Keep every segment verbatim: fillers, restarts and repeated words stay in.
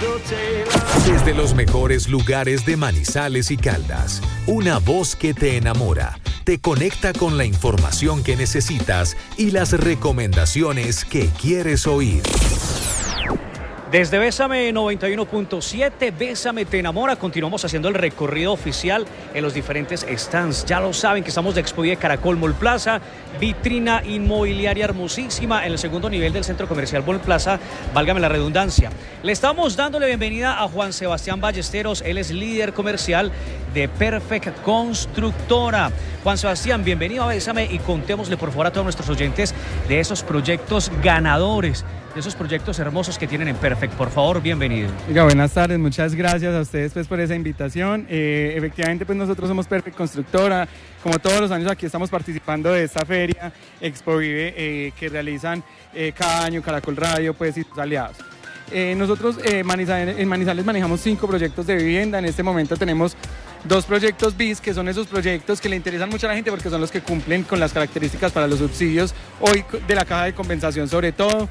Desde los mejores lugares de Manizales y Caldas, una voz que te enamora, te conecta con la información que necesitas y las recomendaciones que quieres oír. Desde Bésame noventa y uno punto siete, Bésame te enamora, continuamos haciendo el recorrido oficial en los diferentes stands. Ya lo saben que estamos de Expovive Caracol Mall Plaza, vitrina inmobiliaria hermosísima en el segundo nivel del centro comercial Mall Plaza, válgame la redundancia. Le estamos dando la bienvenida a Juan Sebastián Ballesteros, él es líder comercial de Perfect Constructora. Juan Sebastián, bienvenido a Bésame y contémosle por favor a todos nuestros oyentes de esos proyectos ganadores, de esos proyectos hermosos que tienen en Perfect. Por favor, bienvenido. Oiga, buenas tardes, muchas gracias a ustedes pues, por esa invitación. Eh, efectivamente, pues nosotros somos Perfect Constructora. Como todos los años aquí estamos participando de esta feria Expovive eh, que realizan eh, cada año Caracol Radio pues, y sus aliados. Eh, nosotros eh, Manizales, en Manizales manejamos cinco proyectos de vivienda. En este momento tenemos dos proyectos B I S, que son esos proyectos que le interesan mucho a la gente porque son los que cumplen con las características para los subsidios hoy de la caja de compensación sobre todo.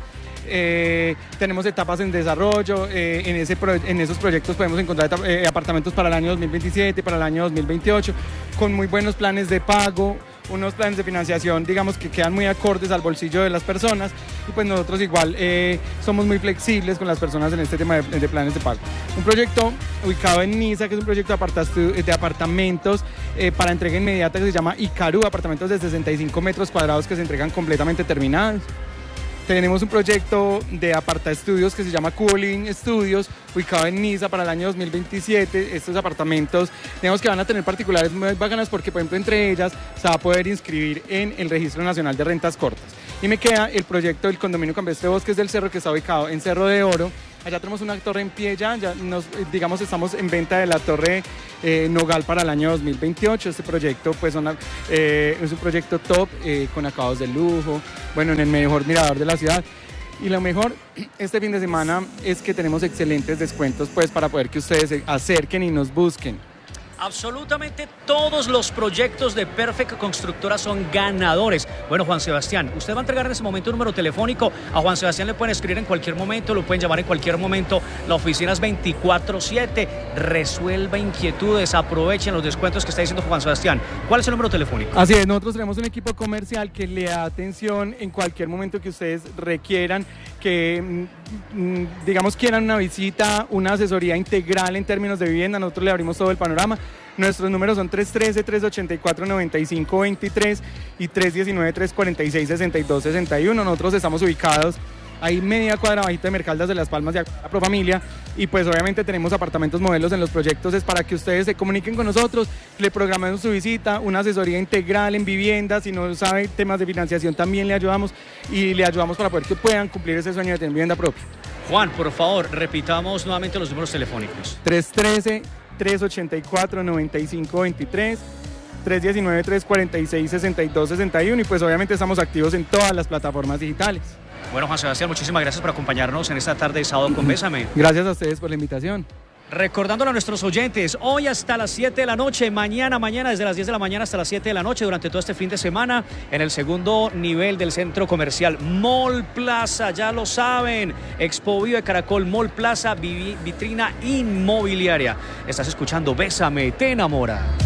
Eh, tenemos etapas en desarrollo, eh, en, ese pro, en esos proyectos podemos encontrar eh, apartamentos para el año dos mil veintisiete, para el año dos mil veintiocho, con muy buenos planes de pago, unos planes de financiación, digamos, que quedan muy acordes al bolsillo de las personas, y pues nosotros igual eh, somos muy flexibles con las personas en este tema de, de planes de pago. Un proyecto ubicado en Niza, que es un proyecto de, de apartamentos eh, para entrega inmediata, que se llama Icaru, apartamentos de sesenta y cinco metros cuadrados que se entregan completamente terminados. Tenemos un proyecto de aparta estudios que se llama Cooling Studios, ubicado en Niza para el año dos mil veintisiete. Estos apartamentos, digamos que van a tener particulares muy bacanas porque, por ejemplo, entre ellas se va a poder inscribir en el Registro Nacional de Rentas Cortas. Y me queda el proyecto del condominio Campestre Bosques del Cerro, que está ubicado en Cerro de Oro. Allá tenemos una torre en pie ya, ya nos, digamos, estamos en venta de la torre eh, Nogal para el año dos mil veintiocho. Este proyecto pues son, eh, es un proyecto top eh, con acabados de lujo, bueno, en el mejor mirador de la ciudad. Y lo mejor este fin de semana es que tenemos excelentes descuentos pues para poder que ustedes se acerquen y nos busquen. Absolutamente todos los proyectos de Perfect Constructora son ganadores. Bueno, Juan Sebastián, usted va a entregar en ese momento un número telefónico. A Juan Sebastián le pueden escribir en cualquier momento, lo pueden llamar en cualquier momento. La oficina es veinticuatro siete. Resuelva inquietudes, aprovechen los descuentos que está diciendo Juan Sebastián. ¿Cuál es el número telefónico? Así es, nosotros tenemos un equipo comercial que le da atención en cualquier momento que ustedes requieran, que digamos quieran una visita, una asesoría integral en términos de vivienda. Nosotros le abrimos todo el panorama. Nuestros números son tres uno tres, tres ocho cuatro, nueve cinco dos tres y tres uno nueve, tres cuatro seis, seis dos seis uno. Nosotros estamos ubicados ahí media cuadra bajita de Mercaldas de las Palmas de Profamilia, y pues obviamente tenemos apartamentos modelos en los proyectos. Es para que ustedes se comuniquen con nosotros, le programemos su visita, una asesoría integral en vivienda. Si no sabe temas de financiación también le ayudamos y le ayudamos para poder que puedan cumplir ese sueño de tener vivienda propia. Juan, por favor, repitamos nuevamente los números telefónicos. tres uno tres, tres ocho cuatro, nueve cinco dos tres, tres uno nueve, tres cuatro seis, seis dos seis uno, y pues obviamente estamos activos en todas las plataformas digitales. Bueno, Juan Sebastián, muchísimas gracias por acompañarnos en esta tarde de sábado con Bésame. Gracias a ustedes por la invitación. Recordándole a nuestros oyentes, hoy hasta las siete de la noche, mañana, mañana desde las diez de la mañana hasta las siete de la noche, durante todo este fin de semana, en el segundo nivel del centro comercial Mall Plaza, ya lo saben, Expovive Caracol Mall Plaza, vitrina inmobiliaria. Estás escuchando Bésame te enamora.